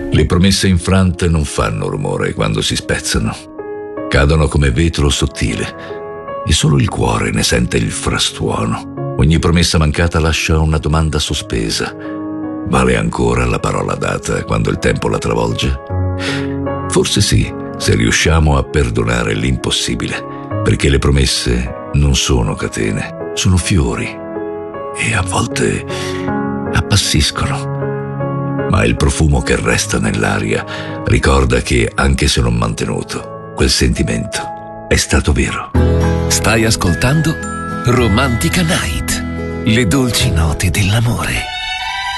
Le promesse infrante non fanno rumore quando si spezzano. Cadono come vetro sottile e solo il cuore ne sente il frastuono. Ogni promessa mancata lascia una domanda sospesa. Vale ancora la parola data quando il tempo la travolge? Forse sì, se riusciamo a perdonare l'impossibile, perché le promesse non sono catene, sono fiori e a volte appassiscono. Ma il profumo che resta nell'aria ricorda che, anche se non mantenuto, quel sentimento è stato vero. Stai ascoltando Romantica Night, le dolci note dell'amore.